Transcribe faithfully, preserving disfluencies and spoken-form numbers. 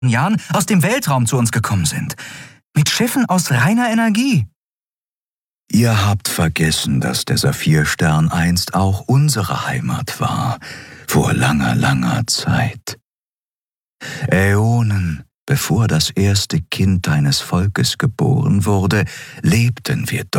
Jahren aus dem Weltraum zu uns gekommen sind. Mit Schiffen aus reiner Energie. Ihr habt vergessen, dass der Saphirstern einst auch unsere Heimat war, vor langer, langer Zeit. Äonen, bevor das erste Kind deines Volkes geboren wurde, lebten wir dort.